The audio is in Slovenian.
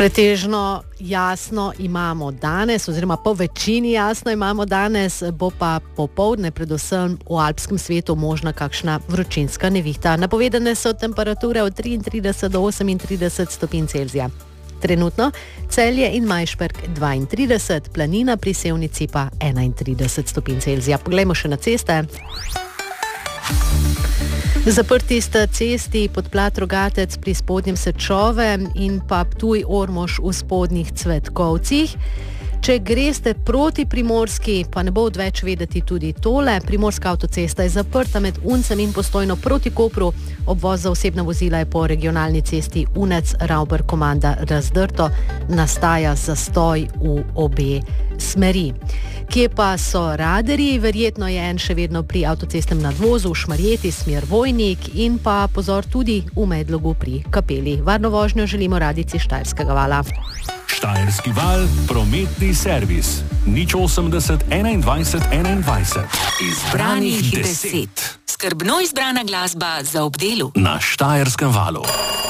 Pretežno jasno imamo danes, oziroma po večini jasno imamo danes, bo pa popoldne predvsem v alpskem svetu možna kakšna vročinska nevihta. Napovedane so temperature od 33 do 38 stopinj Celzija. Trenutno Celje in Majšperk 32, Planina pri Sevnici pa 31 stopinj Celzija. Poglejmo še na ceste. Zaprti sta cesti Podplat Rogatec pri Spodnjem Sečovem in pa Ptuj-Ormož v Spodnjih Cvetkovcih. Če greste proti Primorski, pa ne bo odveč vedeti tudi tole. Primorska avtocesta je zaprta med Uncem in Postojno proti Kopru. Obvoz za osebna vozila je po regionalni cesti Unec-Ravber-Komanda razdrto. Nastaja zastoj v obe smeri. Kje pa so radarji? Verjetno je en še vedno pri avtocestnem nadvozu v Šmarjeti, smer Vojnik in pa pozor tudi v Medlogu pri Kapeli. Varno vožnjo želimo radijci Štajerskega vala. Štajerski val, prometni servis. 080 21 21. Izbranih 10. Skrbno izbrana glasba za obdelu. Na Štajerskem valu.